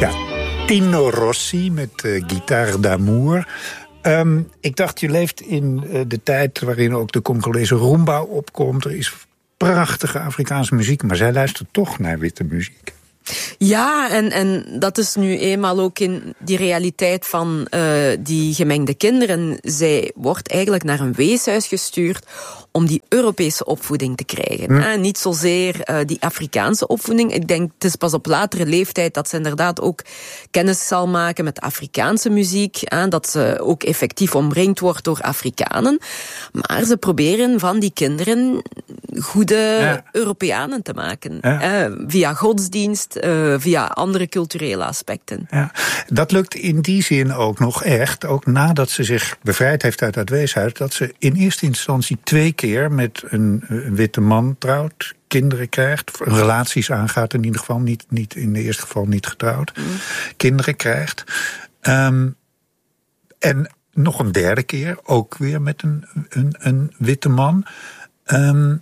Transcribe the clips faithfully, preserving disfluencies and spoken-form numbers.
Ja, Tino Rossi met uh, Guitare d'Amour. Um, ik dacht, je leeft in uh, de tijd waarin ook de Congolese rumba opkomt. Er is prachtige Afrikaanse muziek, maar zij luistert toch naar witte muziek. Ja, en, en dat is nu eenmaal ook in die realiteit van uh, die gemengde kinderen. Zij wordt eigenlijk naar een weeshuis gestuurd om die Europese opvoeding te krijgen. Hm. Eh, niet zozeer uh, die Afrikaanse opvoeding. Ik denk, het is pas op latere leeftijd dat ze inderdaad ook kennis zal maken met Afrikaanse muziek. Eh, dat ze ook effectief omringd wordt door Afrikanen. Maar ze proberen van die kinderen goede ja. Europeanen te maken. Ja. Eh, via godsdienst, uh, via andere culturele aspecten. Ja. Dat lukt in die zin ook nog echt, ook nadat ze zich bevrijd heeft uit dat weeshuis, dat ze in eerste instantie twee keer met een, een witte man trouwt, kinderen krijgt, relaties aangaat in ieder geval, niet, niet in de eerste geval niet getrouwd, mm. kinderen krijgt. Um, en nog een derde keer, ook weer met een, een, een witte man. Um,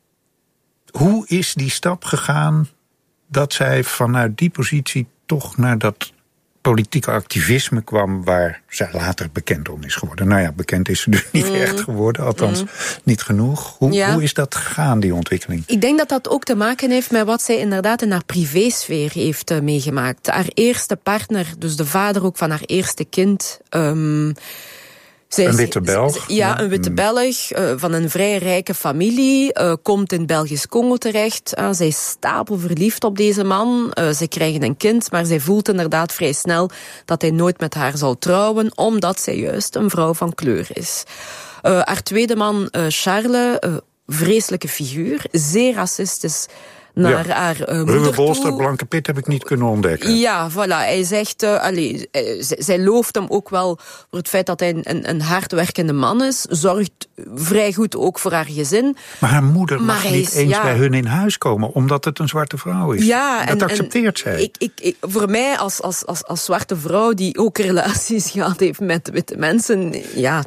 hoe is die stap gegaan dat zij vanuit die positie toch naar dat politieke activisme kwam waar zij later bekend om is geworden? Nou ja, bekend is ze dus niet mm. echt geworden, althans mm. niet genoeg. Hoe, ja. hoe is dat gegaan, die ontwikkeling? Ik denk dat dat ook te maken heeft met wat zij inderdaad in haar privésfeer heeft uh, meegemaakt. Haar eerste partner, dus de vader ook van haar eerste kind, Um, Zij, een witte Belg? Ja, een witte Belg uh, van een vrij rijke familie. Uh, komt in Belgisch Congo terecht. Uh, zij is stapelverliefd op deze man. Uh, ze krijgen een kind, maar zij voelt inderdaad vrij snel dat hij nooit met haar zal trouwen, omdat zij juist een vrouw van kleur is. Uh, haar tweede man, uh, Charles, uh, vreselijke figuur, zeer racistisch naar ja. haar uh, moeder Ruwe Bolster, Blanke Pit heb ik niet kunnen ontdekken. Ja, voilà. Hij zegt, uh, allez, uh, z- zij looft hem ook wel voor het feit dat hij een, een hardwerkende man is. Zorgt vrij goed ook voor haar gezin. Maar haar moeder mag maar niet is, eens ja. bij hun in huis komen, omdat het een zwarte vrouw is. Ja, dat en, accepteert en zij. Ik, ik, ik, voor mij als, als, als, als zwarte vrouw die ook relaties gehad heeft met witte mensen, ja,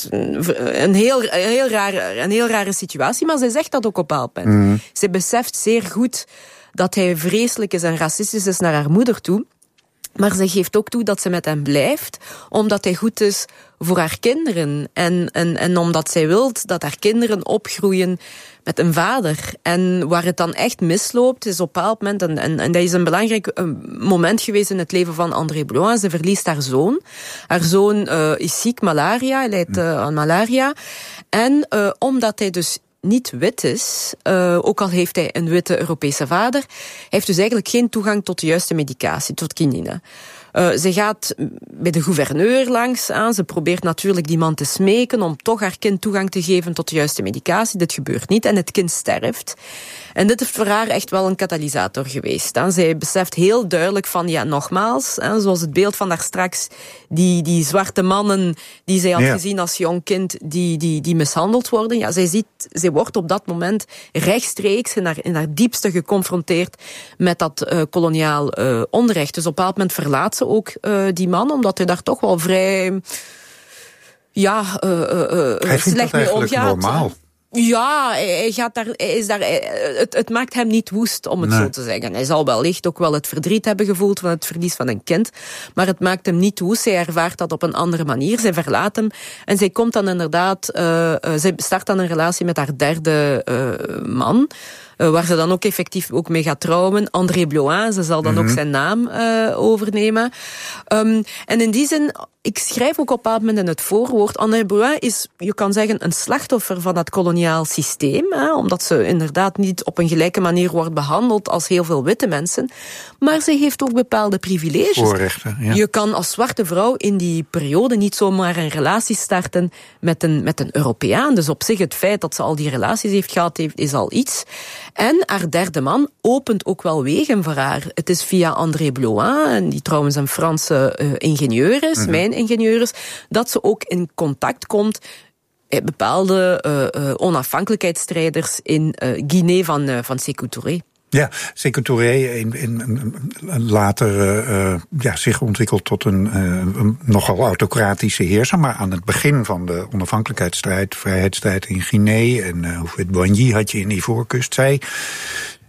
een, een, heel, een, heel, rare, een heel rare situatie. Maar zij zegt dat ook op een bepaald moment. Mm. Zij beseft zeer goed dat hij vreselijk is en racistisch is naar haar moeder toe. Maar ze geeft ook toe dat ze met hem blijft, omdat hij goed is voor haar kinderen. En, en, en omdat zij wil dat haar kinderen opgroeien met een vader. En waar het dan echt misloopt, is op een bepaald moment, en, en, en dat is een belangrijk een moment geweest in het leven van André Blois. Ze verliest haar zoon. Haar zoon uh, is ziek, malaria, hij lijdt uh, aan malaria. En uh, omdat hij dus niet wit is, uh, ook al heeft hij een witte Europese vader, hij heeft dus eigenlijk geen toegang tot de juiste medicatie, tot kinine. Uh, ze gaat bij de gouverneur langs aan. Ze probeert natuurlijk die man te smeken om toch haar kind toegang te geven tot de juiste medicatie. Dit gebeurt niet en het kind sterft. En dit is voor haar echt wel een katalysator geweest. Hè. Zij beseft heel duidelijk van, ja, nogmaals, hè, zoals het beeld van daar straks, die, die zwarte mannen die zij had ja. gezien als jong kind, die, die, die mishandeld worden. Ja, zij ziet, zij wordt op dat moment rechtstreeks in haar, in haar diepste geconfronteerd met dat uh, koloniaal uh, onrecht. Dus op een bepaald moment verlaat ze ook uh, die man, omdat hij daar toch wel vrij ja, uh, uh, hij slecht mee omgaat. Normaal. Ja, hij gaat daar, hij is daar, het, het maakt hem niet woest, om het nee. zo te zeggen. Hij zal wellicht ook wel het verdriet hebben gevoeld van het verlies van een kind, maar het maakt hem niet woest. Hij ervaart dat op een andere manier. Zij verlaat hem en zij komt dan inderdaad, uh, uh, zij start dan een relatie met haar derde uh, man, uh, waar ze dan ook effectief ook mee gaat trouwen. André Blois, ze zal dan mm-hmm. ook zijn naam uh, overnemen. Um, en in die zin, ik schrijf ook op een bepaald moment in het voorwoord, André Blois is, je kan zeggen, een slachtoffer van dat koloniaal systeem, hè, omdat ze inderdaad niet op een gelijke manier wordt behandeld als heel veel witte mensen. Maar ze heeft ook bepaalde privileges. Voorrechten, ja. Je kan als zwarte vrouw in die periode niet zomaar een relatie starten met een, met een Europeaan. Dus op zich het feit dat ze al die relaties heeft gehad, heeft, is al iets. En haar derde man opent ook wel wegen voor haar. Het is via André Blois, die trouwens een Franse uh, ingenieur is, mm-hmm. mijn ingenieur is, dat ze ook in contact komt met bepaalde uh, uh, onafhankelijkheidsstrijders in uh, Guinea van, uh, van Sékou Touré. Ja, Sékou Touré in, in, in, later uh, ja, zich ontwikkeld tot een, uh, een nogal autocratische heerser. Maar aan het begin van de onafhankelijkheidsstrijd, vrijheidsstrijd in Guinea en uh, Houphouët-Boigny had je in Ivoorkust. Zij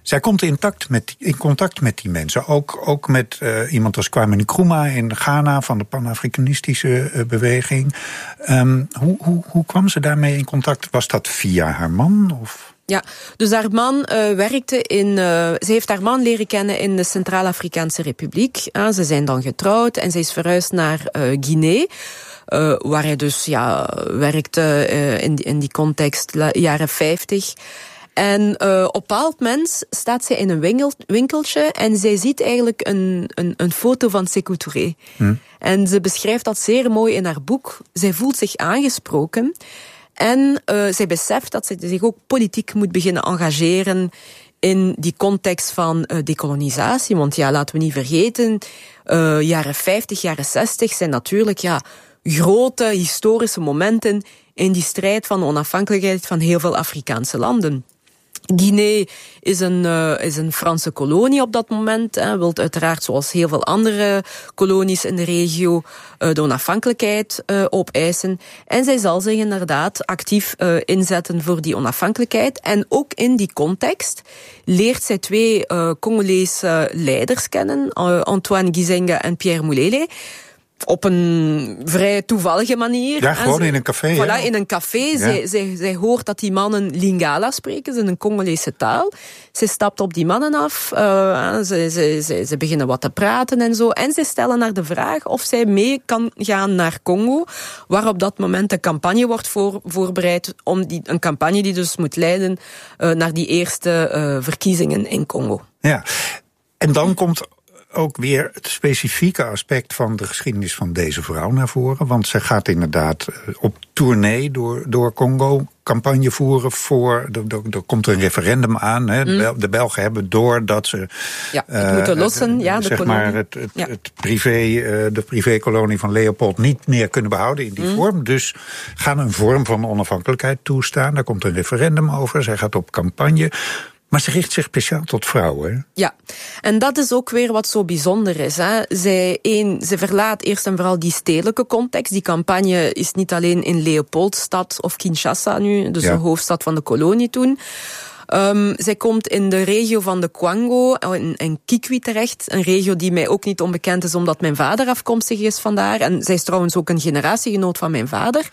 Zij komt in, tact met, in contact met die mensen. Ook, ook met uh, iemand als Kwame Nkrumah in Ghana van de Pan-Afrikanistische uh, beweging. Um, hoe, hoe, hoe kwam ze daarmee in contact? Was dat via haar man? Of? Ja, dus haar man uh, werkte in... Uh, ze heeft haar man leren kennen in de Centraal-Afrikaanse Republiek. Uh, ze zijn dan getrouwd en ze is verhuisd naar uh, Guinea. Uh, waar hij dus ja, werkte uh, in, die, in die context, la, jaren vijftig. En uh, op een bepaald moment staat zij in een winkel, winkeltje en zij ziet eigenlijk een, een, een foto van Sékou Touré. Hm. En ze beschrijft dat zeer mooi in haar boek. Zij voelt zich aangesproken en uh, zij beseft dat ze zich ook politiek moet beginnen engageren in die context van uh, dekolonisatie. Want ja, laten we niet vergeten, uh, jaren vijftig, jaren zestig zijn natuurlijk ja, grote historische momenten in die strijd van de onafhankelijkheid van heel veel Afrikaanse landen. Guinea is een, uh, is een Franse kolonie op dat moment. Hè, wilt uiteraard, zoals heel veel andere kolonies in de regio, uh, de onafhankelijkheid uh, opeisen. En zij zal zich inderdaad actief uh, inzetten voor die onafhankelijkheid. En ook in die context leert zij twee uh, Congolese leiders kennen, uh, Antoine Gizenga en Pierre Mulele. Op een vrij toevallige manier. Ja, gewoon ze, in een café. Voilà, ja. in een café. Ja. Zij, zij, zij hoort dat die mannen Lingala spreken, in een Congolese taal. Zij stapt op die mannen af. Uh, ze, ze, ze, ze beginnen wat te praten en zo. En ze stellen haar de vraag of zij mee kan gaan naar Congo, waar op dat moment een campagne wordt voor, voorbereid. Om die, een campagne die dus moet leiden uh, naar die eerste uh, verkiezingen in Congo. Ja, en dan komt ook weer het specifieke aspect van de geschiedenis van deze vrouw naar voren. Want ze gaat inderdaad op tournee door, door Congo campagne voeren voor... Er, er, er komt een referendum aan. Hè. Mm. De Belgen hebben door dat ze... Ja, het uh, moeten lossen, ja, de zeg kolonie. maar het, het, ja. het privé, uh, de privékolonie van Leopold niet meer kunnen behouden in die mm. vorm. Dus gaan een vorm van onafhankelijkheid toestaan. Daar komt een referendum over. Zij gaat op campagne. Maar ze richt zich speciaal tot vrouwen. Ja, en dat is ook weer wat zo bijzonder is. Hè. Zij, één, ze verlaat eerst en vooral die stedelijke context. Die campagne is niet alleen in Leopoldstad of Kinshasa nu, dus ja. de hoofdstad van de kolonie toen. Um, zij komt in de regio van de Kwango, in, in Kikwi terecht. Een regio die mij ook niet onbekend is, omdat mijn vader afkomstig is vandaar. En zij is trouwens ook een generatiegenoot van mijn vader.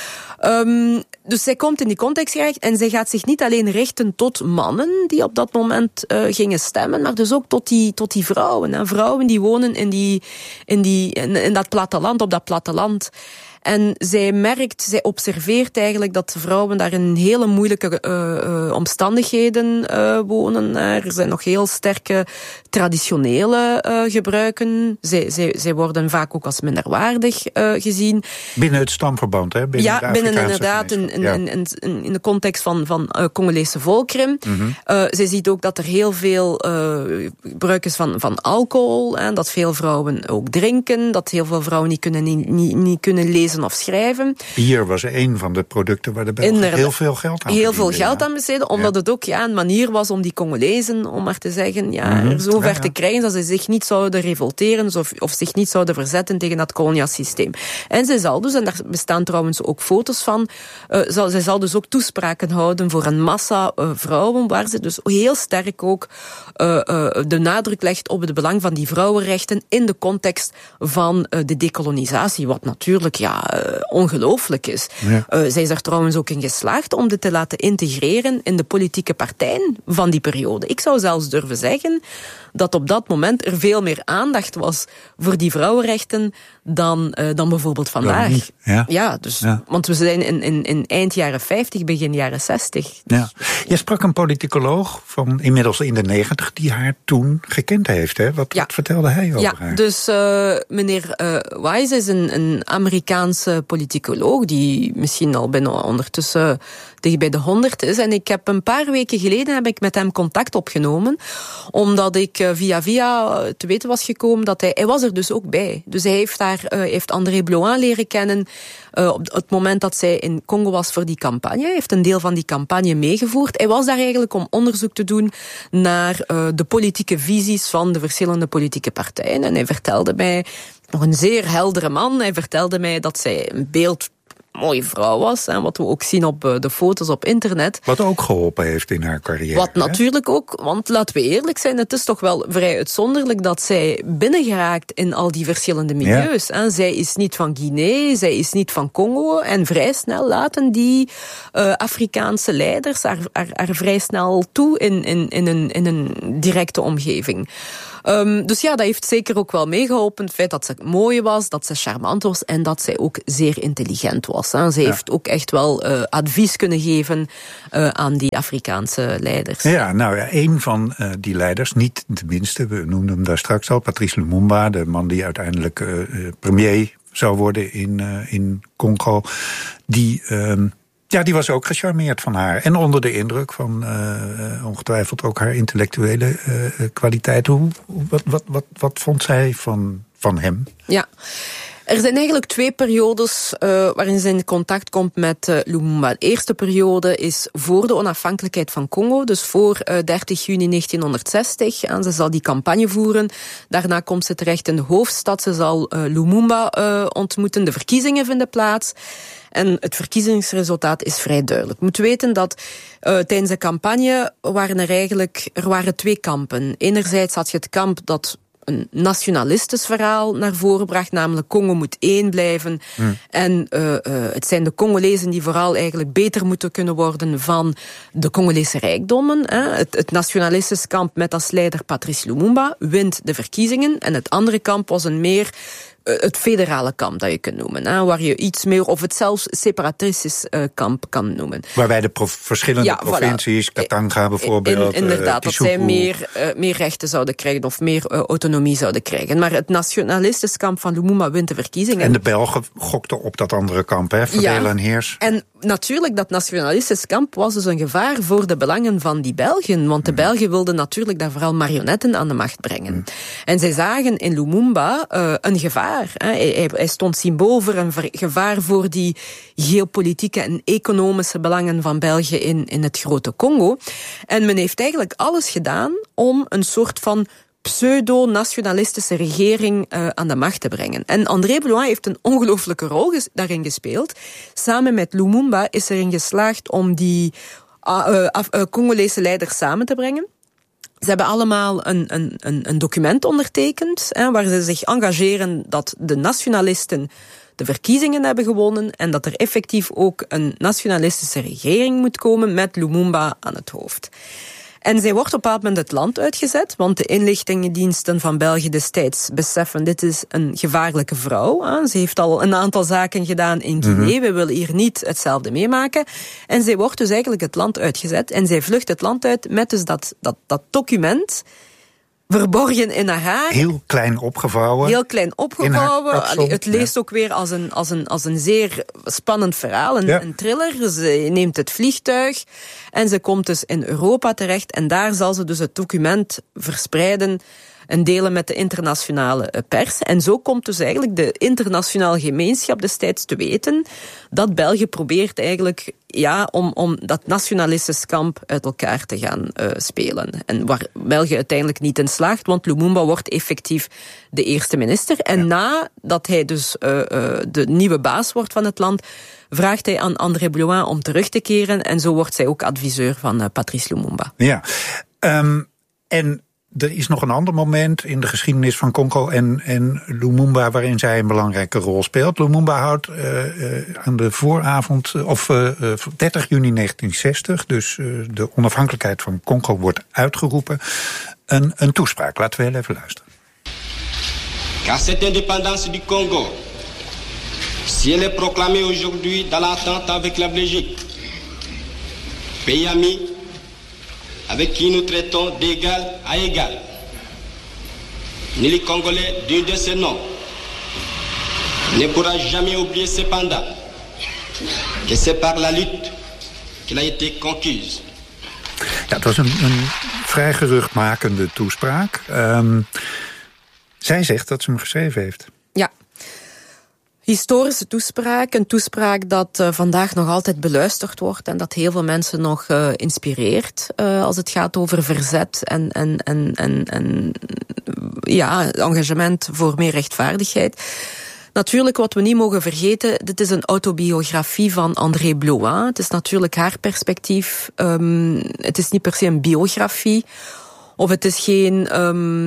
Um, dus zij komt in die context terecht en zij gaat zich niet alleen richten tot mannen die op dat moment uh, gingen stemmen, maar dus ook tot die, tot die vrouwen. Hè. Vrouwen die wonen in, die, in, die, in, in dat platteland, op dat platteland. En zij merkt, zij observeert eigenlijk dat de vrouwen daar in hele moeilijke uh, uh, omstandigheden uh, wonen. Er zijn nog heel sterke traditionele uh, gebruiken. Zij, zij, zij worden vaak ook als minderwaardig uh, gezien. Binnen het stamverband, hè? Binnen ja, binnen inderdaad in, in, ja. in, in, in de context van, van uh, Congolese volkeren. Mm-hmm. Uh, zij ziet ook dat er heel veel uh, gebruik is van, van alcohol. Hè, dat veel vrouwen ook drinken. Dat heel veel vrouwen niet kunnen, niet, niet, niet kunnen lezen of schrijven. Bier was een van de producten waar de Belgen heel veel geld aan Heel veel geld aan besteden, omdat ja. het ook ja, een manier was om die Congolezen, om maar te zeggen, ja, mm-hmm. er zo ver ja, ja. te krijgen dat ze zich niet zouden revolteren of, of zich niet zouden verzetten tegen dat koloniasysteem. En zij zal dus, en daar bestaan trouwens ook foto's van, uh, zal, zij zal dus ook toespraken houden voor een massa uh, vrouwen, waar ze dus heel sterk ook uh, uh, de nadruk legt op het belang van die vrouwenrechten in de context van uh, de dekolonisatie, wat natuurlijk ja Uh, ongelooflijk is. Ja. Uh, zij is er trouwens ook in geslaagd om dit te laten integreren in de politieke partijen van die periode. Ik zou zelfs durven zeggen dat op dat moment er veel meer aandacht was voor die vrouwenrechten dan, uh, dan bijvoorbeeld vandaag. Ja. ja, dus, ja. Want we zijn in, in, in eind jaren vijftig, begin jaren zestig. Ja. Je sprak een politicoloog van inmiddels in de negentig die haar toen gekend heeft. Hè? Wat, ja. wat vertelde hij over ja, haar? Dus uh, meneer uh, Wise is een, een Amerikaanse politicoloog die misschien al bijna ondertussen dicht bij de honderd is. En ik heb een paar weken geleden heb ik met hem contact opgenomen, omdat ik uh, via via te weten was gekomen dat hij, hij was er dus ook bij. Dus hij heeft daar, uh, heeft André Bloin leren kennen uh, op het moment dat zij in Congo was voor die campagne. Hij heeft een deel van die campagne meegevoerd. Hij was daar eigenlijk om onderzoek te doen naar uh, de politieke visies van de verschillende politieke partijen. En hij vertelde mij, nog een zeer heldere man, hij vertelde mij dat zij een beeld mooie vrouw was. Hè, wat we ook zien op uh, de foto's op internet. Wat ook geholpen heeft in haar carrière. Wat natuurlijk ook, want laten we eerlijk zijn, het is toch wel vrij uitzonderlijk dat zij binnengeraakt in al die verschillende milieus. Ja. Hè. Zij is niet van Guinea, zij is niet van Congo. En vrij snel laten die uh, Afrikaanse leiders haar, haar, haar vrij snel toe in, in, in, een, in een directe omgeving. Um, dus ja, dat heeft zeker ook wel meegeholpen. Het feit dat ze mooi was, dat ze charmant was en dat zij ook zeer intelligent was. Hè. Ze ja. heeft ook echt wel uh, advies kunnen geven uh, aan die Afrikaanse leiders. Ja, nou ja, een van uh, die leiders, niet de minste, we noemden hem daar straks al, Patrice Lumumba, de man die uiteindelijk uh, premier zou worden in, uh, in Congo, die... Uh, Ja, die was ook gecharmeerd van haar. En onder de indruk van uh, ongetwijfeld ook haar intellectuele uh, kwaliteit. Hoe, wat, wat, wat, wat vond zij van, van hem? Ja. Er zijn eigenlijk twee periodes uh, waarin ze in contact komt met uh, Lumumba. De eerste periode is voor de onafhankelijkheid van Congo, dus voor uh, dertig juni negentienhonderdzestig. En ze zal die campagne voeren. Daarna komt ze terecht in de hoofdstad. Ze zal uh, Lumumba uh, ontmoeten. De verkiezingen vinden plaats. En het verkiezingsresultaat is vrij duidelijk. Je moet weten dat uh, tijdens de campagne waren er eigenlijk er waren twee kampen. Enerzijds had je het kamp dat een nationalistisch verhaal naar voren bracht, namelijk Congo moet één blijven. Mm. En uh, uh, het zijn de Congolezen die vooral eigenlijk beter moeten kunnen worden van de Congolese rijkdommen. Hè. Het, het nationalistisch kamp met als leider Patrice Lumumba wint de verkiezingen. En het andere kamp was een meer het federale kamp, dat je kunt noemen. Hè, waar je iets meer, of het zelfs separatistisch uh, kamp kan noemen. Waarbij de prof, verschillende ja, provincies, voilà. Katanga bijvoorbeeld, In, Inderdaad, uh, dat zij meer, uh, meer rechten zouden krijgen, of meer uh, autonomie zouden krijgen. Maar het nationalistisch kamp van Lumumba wint de verkiezingen. En de Belgen gokten op dat andere kamp, hè? Verdelen ja. en heers. En natuurlijk, dat nationalistisch kamp was dus een gevaar voor de belangen van die Belgen. Want de mm. Belgen wilden natuurlijk daar vooral marionetten aan de macht brengen. Mm. En zij zagen in Lumumba uh, een gevaar. Hij, hij stond symbool voor een gevaar voor die geopolitieke en economische belangen van België in, in het grote Congo. En men heeft eigenlijk alles gedaan om een soort van pseudo-nationalistische regering uh, aan de macht te brengen. En André Belloin heeft een ongelooflijke rol ges- daarin gespeeld. Samen met Lumumba is erin geslaagd om die uh, uh, uh, Congolese leiders samen te brengen. Ze hebben allemaal een, een, een, een document ondertekend, hè, waar ze zich engageren dat de nationalisten de verkiezingen hebben gewonnen en dat er effectief ook een nationalistische regering moet komen met Lumumba aan het hoofd. En zij wordt op een bepaald moment het land uitgezet, want de inlichtingendiensten van België destijds beseffen, dit is een gevaarlijke vrouw. Hè. Ze heeft al een aantal zaken gedaan in Guinea, mm-hmm. we willen hier niet hetzelfde meemaken. En zij wordt dus eigenlijk het land uitgezet en zij vlucht het land uit met dus dat, dat, dat document verborgen in haar haar. Heel klein opgevouwen. Heel klein opgevouwen. Allee, het leest ja. ook weer als een, als, een, als een zeer spannend verhaal, een, ja. een thriller. Ze neemt het vliegtuig en ze komt dus in Europa terecht. En daar zal ze dus het document verspreiden en delen met de internationale pers. En zo komt dus eigenlijk de internationale gemeenschap destijds te weten dat België probeert eigenlijk ja, om, om dat nationalistisch kamp uit elkaar te gaan uh, spelen. En waar België uiteindelijk niet in slaagt, want Lumumba wordt effectief de eerste minister. En ja. nadat hij dus uh, uh, de nieuwe baas wordt van het land, vraagt hij aan André Belloin om terug te keren. En zo wordt zij ook adviseur van uh, Patrice Lumumba. Ja, um, en er is nog een ander moment in de geschiedenis van Congo en, en Lumumba waarin zij een belangrijke rol speelt. Lumumba houdt uh, uh, aan de vooravond, of uh, dertig juni negentien zestig, dus uh, de onafhankelijkheid van Congo wordt uitgeroepen, een, een toespraak. Laten we heel even luisteren. Car cette indépendance du Congo, si elle est proclamée aujourd'hui dans l'entente avec la Belgique, pays ami, avec qui nous traitons d'égal à égal. Ni les Congolais d'une de ces noms ne pourra jamais oublier cependant que c'est par la lutte qu'il a été conquise. Ja, het was een, een vrij geruchtmakende toespraak. Um, zij zegt dat ze hem geschreven heeft. Ja. Historische toespraak, een toespraak dat uh, vandaag nog altijd beluisterd wordt en dat heel veel mensen nog uh, inspireert uh, als het gaat over verzet en, en, en, en, en ja, engagement voor meer rechtvaardigheid. Natuurlijk, wat we niet mogen vergeten, dit is een autobiografie van André Blois. Het is natuurlijk haar perspectief. Um, het is niet per se een biografie. Of het is geen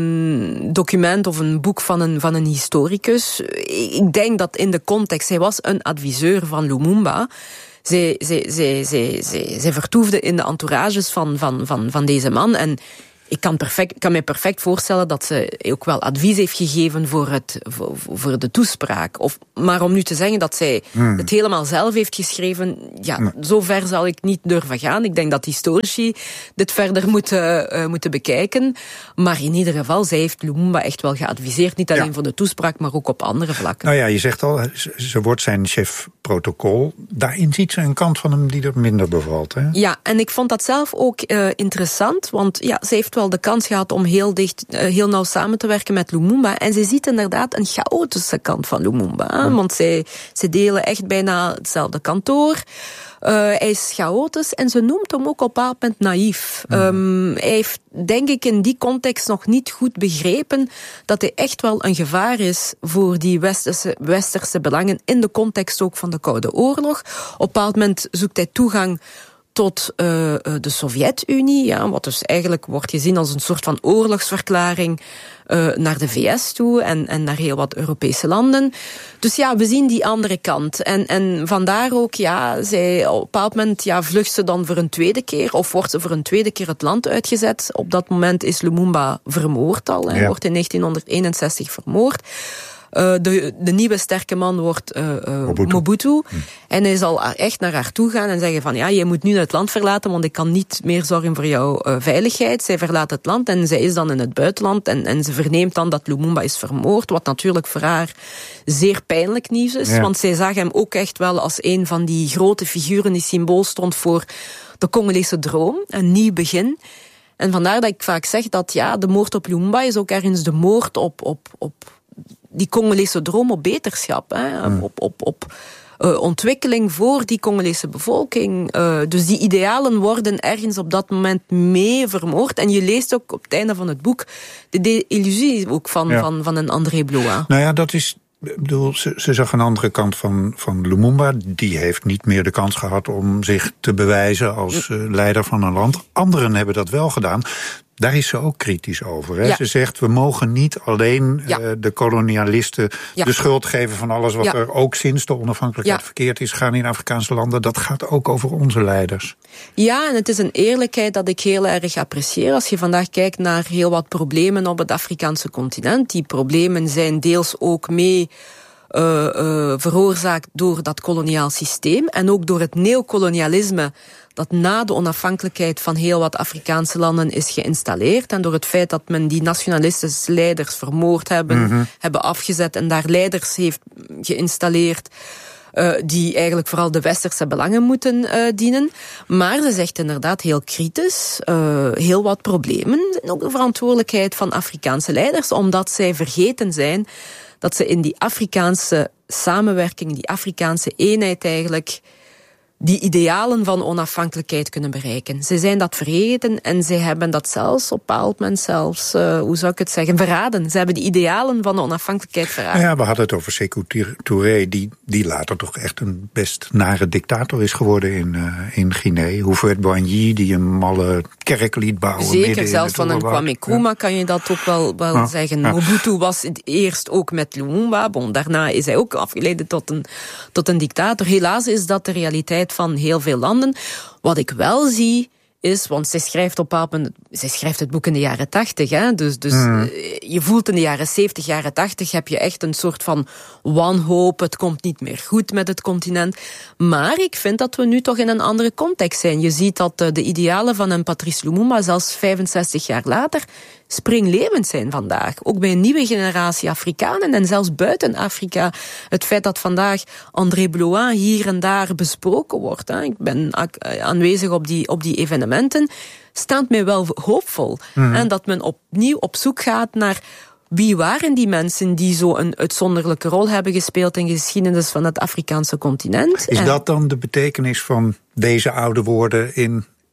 um, document of een boek van een, van een historicus. Ik denk dat in de context, hij was een adviseur van Lumumba. Zij, zij, zij, zij, zij, zij vertoefde in de entourages van, van, van, van deze man. En ik kan, perfect, kan me perfect voorstellen dat ze ook wel advies heeft gegeven voor, het, voor, voor de toespraak. Of, maar om nu te zeggen dat zij hmm. het helemaal zelf heeft geschreven, ja, hmm. zo ver zal ik niet durven gaan. Ik denk dat historici dit verder moeten, uh, moeten bekijken. Maar in ieder geval, zij heeft Lumumba echt wel geadviseerd. Niet alleen ja. voor de toespraak, maar ook op andere vlakken. Nou ja, je zegt al, ze wordt zijn chef protocol. Daarin ziet ze een kant van hem die er minder bevalt. Hè? Ja, en ik vond dat zelf ook uh, interessant, want ja, ze heeft wel de kans gehad om heel dicht, uh, heel nauw samen te werken met Lumumba. En ze ziet inderdaad een chaotische kant van Lumumba. Ja. Want zij, ze delen echt bijna hetzelfde kantoor. Uh, hij is chaotisch en ze noemt hem ook op een bepaald moment naïef. Ja. Um, hij heeft, denk ik, in die context nog niet goed begrepen dat hij echt wel een gevaar is voor die westerse, westerse belangen in de context ook van de Koude Oorlog. Op een bepaald moment zoekt hij toegang tot uh, de Sovjet-Unie, ja, wat dus eigenlijk wordt gezien als een soort van oorlogsverklaring uh, naar de V S toe en, en naar heel wat Europese landen. Dus ja, we zien die andere kant. En, en vandaar ook, ja, zij, op een bepaald moment ja, vlucht ze dan voor een tweede keer, of wordt ze voor een tweede keer het land uitgezet. Op dat moment is Lumumba vermoord al, hij ja. wordt in negentien eenenzestig vermoord. Uh, de, de nieuwe sterke man wordt uh, uh, Mobutu. Mobutu. Hm. En hij zal echt naar haar toe gaan en zeggen van ja, je moet nu het land verlaten, want ik kan niet meer zorgen voor jouw uh, veiligheid. Zij verlaat het land en zij is dan in het buitenland en, en ze verneemt dan dat Lumumba is vermoord, wat natuurlijk voor haar zeer pijnlijk nieuws is, ja. want zij zag hem ook echt wel als een van die grote figuren die symbool stond voor de Congolese droom, een nieuw begin. En vandaar dat ik vaak zeg dat ja, de moord op Lumumba is ook ergens de moord op, op, op die Congolese droom op beterschap, hè, hmm. op, op, op uh, ontwikkeling voor die Congolese bevolking. Uh, dus die idealen worden ergens op dat moment mee vermoord. En je leest ook op het einde van het boek de, de illusie ook van, ja. van, van een André Blois. Nou ja, dat is... Ik bedoel, ze, ze zag een andere kant van, van Lumumba. Die heeft niet meer de kans gehad om zich te bewijzen als uh, leider van een land. Anderen hebben dat wel gedaan. Daar is ze ook kritisch over. Hè? Ja. Ze zegt, we mogen niet alleen ja. uh, de kolonialisten ja. de schuld geven van alles wat ja. er ook sinds de onafhankelijkheid ja. verkeerd is gaan in Afrikaanse landen. Dat gaat ook over onze leiders. Ja, en het is een eerlijkheid dat ik heel erg apprecieer. Als je vandaag kijkt naar heel wat problemen op het Afrikaanse continent. Die problemen zijn deels ook mee uh, uh, veroorzaakt door dat koloniaal systeem. En ook door het neocolonialisme dat na de onafhankelijkheid van heel wat Afrikaanse landen is geïnstalleerd. En door het feit dat men die nationalistische leiders vermoord hebben, mm-hmm. hebben afgezet en daar leiders heeft geïnstalleerd Uh, die eigenlijk vooral de westerse belangen moeten uh, dienen. Maar ze zegt inderdaad heel kritisch, uh, heel wat problemen. En ook de verantwoordelijkheid van Afrikaanse leiders, omdat zij vergeten zijn dat ze in die Afrikaanse samenwerking, die Afrikaanse eenheid eigenlijk die idealen van onafhankelijkheid kunnen bereiken. Ze zijn dat vergeten en ze hebben dat zelfs op een bepaald moment zelfs, uh, hoe zou ik het zeggen, verraden. Ze hebben die idealen van de onafhankelijkheid verraden. Ja, we hadden het over Sékou Touré, die, die later toch echt een best nare dictator is geworden in, uh, in Guinea. Houphouët-Boigny, die een malle kerk liet bouwen. Zeker, zelfs van een Kwame Nkrumah ja. kan je dat ook wel, wel ja. zeggen. Ja. Mobutu was het eerst ook met Lumumba. Bon, daarna is hij ook afgeleid tot een, tot een dictator. Helaas is dat de realiteit van heel veel landen. Wat ik wel zie is, want zij schrijft op een, zij schrijft het boek in de jaren tachtig, hè, dus, dus mm. je voelt in de jaren zeventig, jaren tachtig heb je echt een soort van wanhoop, het komt niet meer goed met het continent. Maar ik vind dat we nu toch in een andere context zijn. Je ziet dat de idealen van een Patrice Lumumba zelfs vijfenzestig jaar later springlevend zijn vandaag. Ook bij een nieuwe generatie Afrikanen en zelfs buiten Afrika. Het feit dat vandaag André Blois hier en daar besproken wordt. Hè. Ik ben aanwezig op die, op die evenementen. Staat mij wel hoopvol. Mm. En dat men opnieuw op zoek gaat naar wie waren die mensen die zo een uitzonderlijke rol hebben gespeeld in de geschiedenis van het Afrikaanse continent. Is en dat dan de betekenis van deze oude woorden in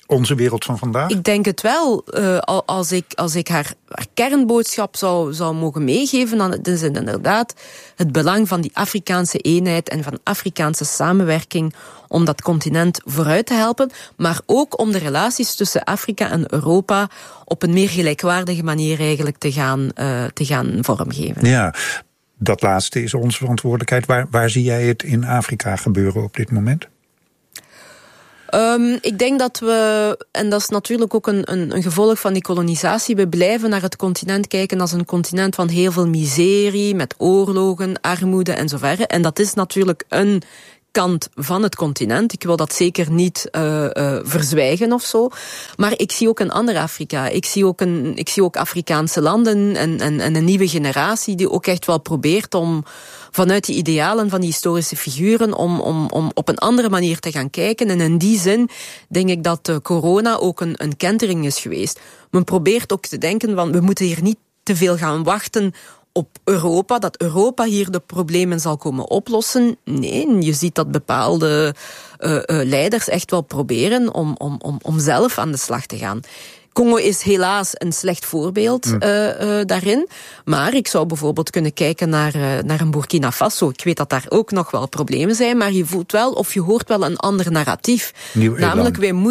onze wereld van vandaag? Ik denk het wel. Uh, als ik, als ik haar, haar kernboodschap zou, zou mogen meegeven, dan is het inderdaad het belang van die Afrikaanse eenheid en van Afrikaanse samenwerking om dat continent vooruit te helpen, maar ook om de relaties tussen Afrika en Europa op een meer gelijkwaardige manier eigenlijk te gaan, uh, te gaan vormgeven. Ja, dat laatste is onze verantwoordelijkheid. Waar, waar zie jij het in Afrika gebeuren op dit moment? Um, ik denk dat we, en dat is natuurlijk ook een, een, een gevolg van die kolonisatie, we blijven naar het continent kijken als een continent van heel veel miserie, met oorlogen, armoede en zo verder. En dat is natuurlijk een kant van het continent. Ik wil dat zeker niet uh, uh, verzwijgen of zo. Maar ik zie ook een ander Afrika. Ik zie ook, een, ik zie ook Afrikaanse landen en, en, en een nieuwe generatie die ook echt wel probeert om vanuit die idealen van die historische figuren om, om, om op een andere manier te gaan kijken. En in die zin denk ik dat uh, corona ook een, een kentering is geweest. Men probeert ook te denken van we moeten hier niet te veel gaan wachten op Europa, dat Europa hier de problemen zal komen oplossen. Nee, je ziet dat bepaalde uh, uh, leiders echt wel proberen om, om, om, om zelf aan de slag te gaan. Congo is helaas een slecht voorbeeld uh, uh, daarin. Maar ik zou bijvoorbeeld kunnen kijken naar, uh, naar een Burkina Faso. Ik weet dat daar ook nog wel problemen zijn, maar je voelt wel of je hoort wel een ander narratief. Namelijk, wij moeten